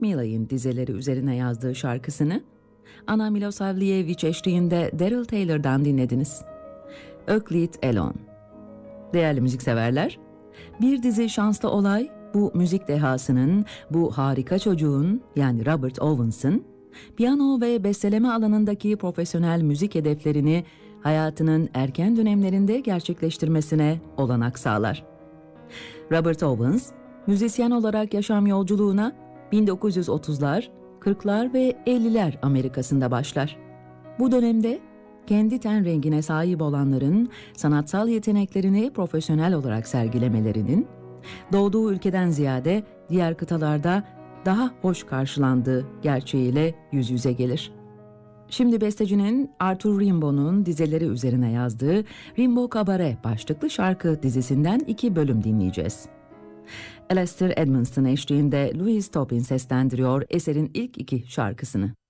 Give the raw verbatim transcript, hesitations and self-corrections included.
Mila'nın dizeleri üzerine yazdığı şarkısını Ana Milosavljević eşliğinde Daryl Taylor'dan dinlediniz. Euclid Elon. Değerli müzikseverler, bir dizi şanslı olay bu müzik dehasının, bu harika çocuğun yani Robert Owens'ın piyano ve besteleme alanındaki profesyonel müzik hedeflerini hayatının erken dönemlerinde gerçekleştirmesine olanak sağlar. Robert Owens, müzisyen olarak yaşam yolculuğuna bin dokuz yüz otuzlar, kırklar ve elliler Amerika'sında başlar. Bu dönemde kendi ten rengine sahip olanların sanatsal yeteneklerini profesyonel olarak sergilemelerinin, doğduğu ülkeden ziyade diğer kıtalarda daha hoş karşılandığı gerçeğiyle yüz yüze gelir. Şimdi bestecinin Arthur Rimbaud'un dizeleri üzerine yazdığı Rimbaud Cabaret başlıklı şarkı dizisinden iki bölüm dinleyeceğiz. Alastair Edmonston eşliğinde Louise Taupin seslendiriyor eserin ilk iki şarkısını.